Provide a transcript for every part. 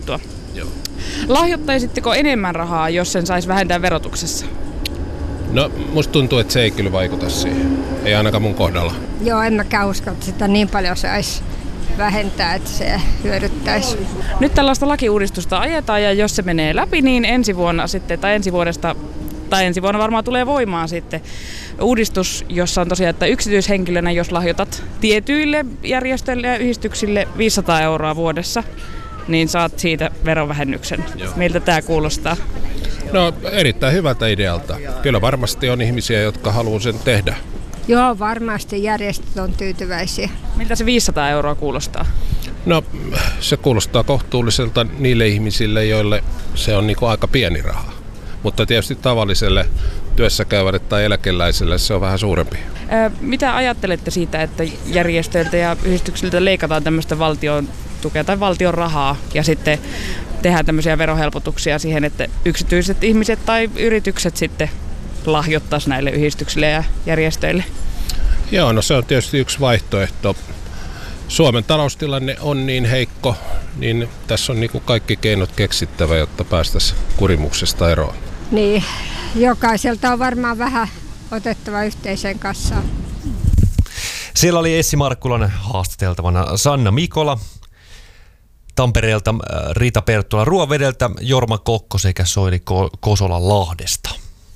juttua. Joo. Lahjoittaisitteko enemmän rahaa, jos sen saisi vähentää verotuksessa? No, musta tuntuu, että se ei kyllä vaikuta siihen. Ei ainakaan mun kohdalla. Joo, en mäkään usko, että sitä niin paljon saisi vähentää, että se hyödyttäisi. Nyt tällaista lakiuudistusta ajetaan ja jos se menee läpi, niin ensi vuonna varmaan tulee voimaan sitten uudistus, jossa on tosiaan, että yksityishenkilönä, jos lahjoitat tietyille järjestöille ja yhdistyksille 500 euroa vuodessa, niin saat siitä verovähennyksen. Joo. Miltä tämä kuulostaa? No, erittäin hyvältä idealta. Kyllä varmasti on ihmisiä, jotka haluaa sen tehdä. Joo, varmasti järjestöt on tyytyväisiä. Miltä se 500 euroa kuulostaa? No, se kuulostaa kohtuulliselta niille ihmisille, joille se on niin kuin aika pieni raha. Mutta tietysti tavalliselle työssäkäyvälle tai eläkeläiselle se on vähän suurempi. Mitä ajattelette siitä, että järjestöiltä ja yhdistyksiltä leikataan tämmöistä valtion tukea tai valtion rahaa ja sitten tehdään tämmöisiä verohelpotuksia siihen, että yksityiset ihmiset tai yritykset sitten lahjoittaisi näille yhdistyksille ja järjestöille? Joo, no se on tietysti yksi vaihtoehto. Suomen taloustilanne on niin heikko, niin tässä on niin kuin kaikki keinot keksittävä, jotta päästäisiin kurimuksesta eroon. Niin, jokaiselta on varmaan vähän otettava yhteiseen kassaan. Siellä oli Essi Markkulan haastateltavana Sanna Mikola, Tampereelta Riita Perttula Ruovedeltä, Jorma Kokko sekä Soili Kosola Lahdesta.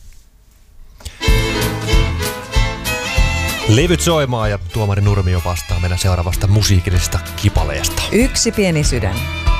Levyt soimaa ja tuomari Nurmio vastaa meidän seuraavasta musiikillisesta kipaleesta. Yksi pieni sydän.